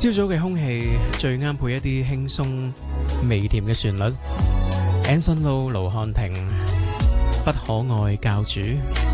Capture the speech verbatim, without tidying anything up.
朝早嘅空氣最啱配一啲輕鬆微甜嘅旋律。Anson Lo、盧瀚霆，不可愛教主。